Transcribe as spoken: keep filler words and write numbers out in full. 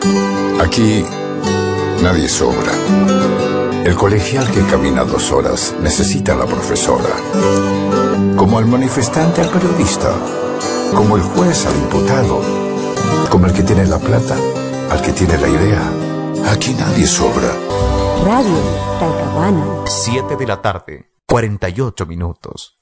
Aquí nadie sobra. El colegial que camina dos horas necesita a la profesora. Como el manifestante al periodista. Como el juez al imputado. Como el que tiene la plata al que tiene la idea. Aquí nadie sobra. Radio Talcahuano. siete de la tarde, cuarenta y ocho minutos.